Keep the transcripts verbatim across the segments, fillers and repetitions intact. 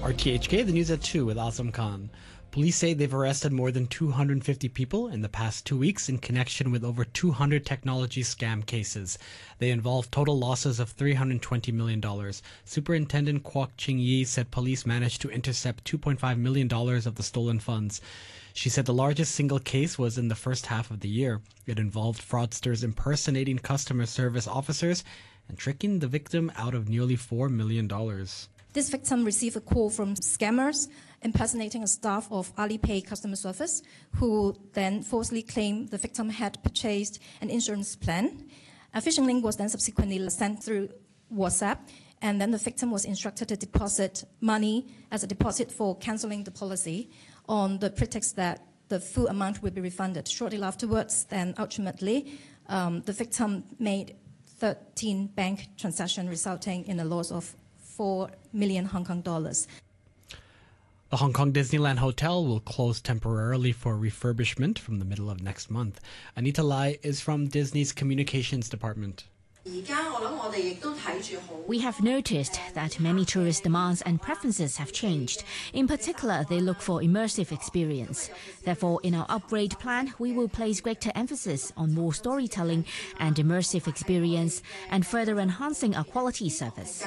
R T H K, the news at two with Asam Khan. Police say they've arrested more than two hundred fifty people in the past two weeks in connection with over two hundred technology scam cases. They involved total losses of three hundred twenty million dollars. Superintendent Kwok Ching-yi said police managed to intercept two point five million dollars of the stolen funds. She said the largest single case was in the first half of the year. It involved fraudsters impersonating customer service officers and tricking the victim out of nearly four million dollars. This victim received a call from scammers impersonating a staff of Alipay customer service, who then falsely claimed the victim had purchased an insurance plan. A phishing link was then subsequently sent through WhatsApp, and then the victim was instructed to deposit money as a deposit for cancelling the policy on the pretext that the full amount would be refunded. Shortly afterwards, then ultimately, um, the victim made thirteen bank transactions, resulting in a loss of four million Hong Kong dollars. The Hong Kong Disneyland Hotel will close temporarily for refurbishment from the middle of next month. Anita Lai is from Disney's communications department. We have noticed that many tourist demands and preferences have changed. In particular, they look for immersive experience. Therefore, in our upgrade plan, we will place greater emphasis on more storytelling and immersive experience and further enhancing our quality service.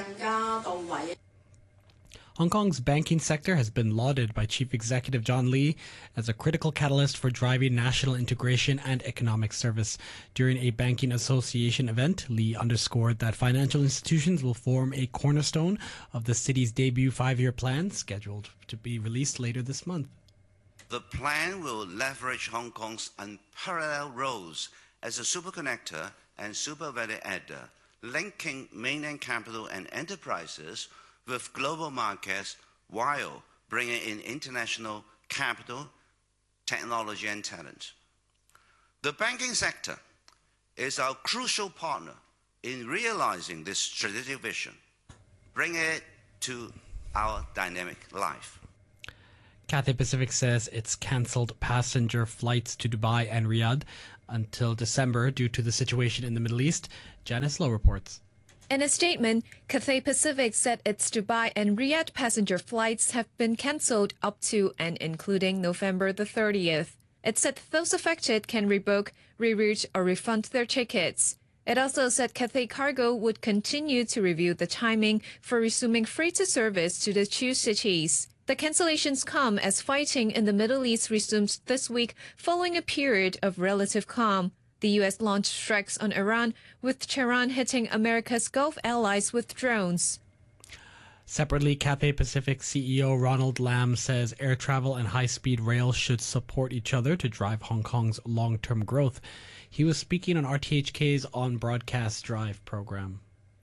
Hong Kong's banking sector has been lauded by Chief Executive John Lee as a critical catalyst for driving national integration and economic service. During a Banking Association event, Lee underscored that financial institutions will form a cornerstone of the city's debut five-year plan, scheduled to be released later this month. The plan will leverage Hong Kong's unparalleled roles as a superconnector and super value adder, linking mainland capital and enterprises with global markets while bringing in international capital, technology and talent. The banking sector is our crucial partner in realizing this strategic vision, bringing it to our dynamic life. Cathay Pacific says it's cancelled passenger flights to Dubai and Riyadh until December due to the situation in the Middle East. Janice Lowe reports. In a statement, Cathay Pacific said its Dubai and Riyadh passenger flights have been cancelled up to and including November the thirtieth. It said those affected can rebook, reroute or refund their tickets. It also said Cathay Cargo would continue to review the timing for resuming freighter service to the two cities. The cancellations come as fighting in the Middle East resumes this week following a period of relative calm. The U S launched strikes on Iran, with Tehran hitting America's Gulf allies with drones. Separately, Cathay Pacific C E O Ronald Lam says air travel and high-speed rail should support each other to drive Hong Kong's long-term growth. He was speaking on R T H K's On Broadcast Drive program.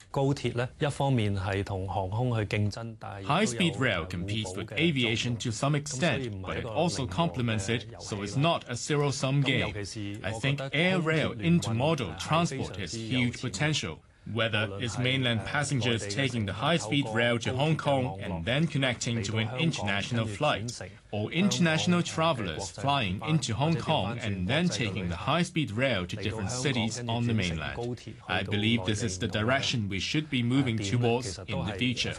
High-speed rail competes with aviation to some extent, but it also complements it, so it's not a zero-sum game. I think air rail intermodal transport has huge potential. Whether it's mainland passengers taking the high-speed rail to Hong Kong and then connecting to an international flight, or international travelers flying into Hong Kong and then taking the high-speed rail to different cities on the mainland. I believe this is the direction we should be moving towards in the future.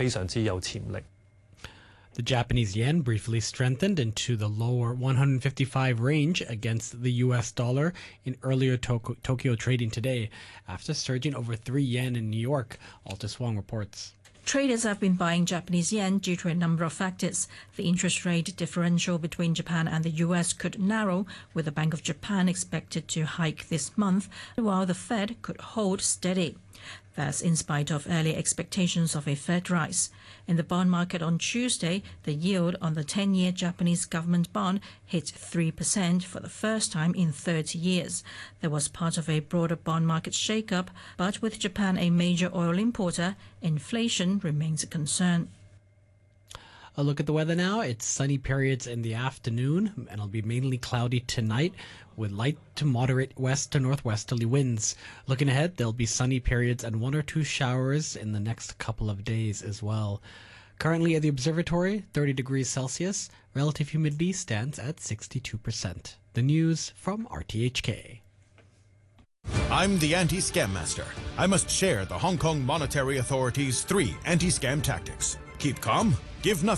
The Japanese yen briefly strengthened into the lower one hundred fifty-five range against the U S dollar in earlier to- Tokyo trading today, after surging over three yen in New York. Alta Wong reports. Traders have been buying Japanese yen due to a number of factors. The interest rate differential between Japan and the U S could narrow, with the Bank of Japan expected to hike this month, while the Fed could hold steady. That's in spite of early expectations of a Fed rise. In the bond market on Tuesday, the yield on the ten-year Japanese government bond hit three percent for the first time in thirty years. There was part of a broader bond market shake-up, but with Japan a major oil importer, inflation remains a concern. A look at the weather now. It's sunny periods in the afternoon, and it'll be mainly cloudy tonight with light to moderate west to northwesterly winds. Looking ahead, there'll be sunny periods and one or two showers in the next couple of days as well. Currently at the observatory, thirty degrees Celsius. Relative humidity stands at sixty-two percent. The news from R T H K. I'm the anti-scam master. I must share the Hong Kong Monetary Authority's three anti-scam tactics. Keep calm, give nothing,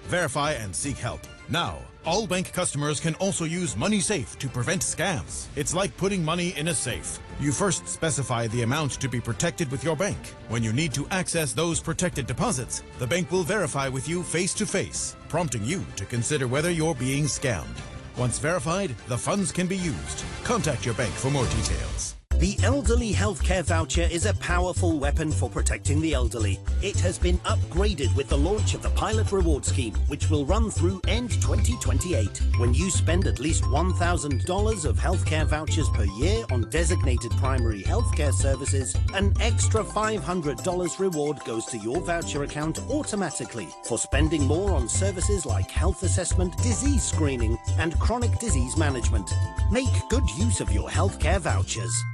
verify and seek help. Now, all bank customers can also use MoneySafe to prevent scams. It's like putting money in a safe. You first specify the amount to be protected with your bank. When you need to access those protected deposits, the bank will verify with you face-to-face, prompting you to consider whether you're being scammed. Once verified, the funds can be used. Contact your bank for more details. The Elderly Healthcare Voucher is a powerful weapon for protecting the elderly. It has been upgraded with the launch of the Pilot Reward Scheme, which will run through end twenty twenty-eight. When you spend at least one thousand dollars of healthcare vouchers per year on designated primary healthcare services, an extra five hundred dollars reward goes to your voucher account automatically for spending more on services like health assessment, disease screening, and chronic disease management. Make good use of your healthcare vouchers.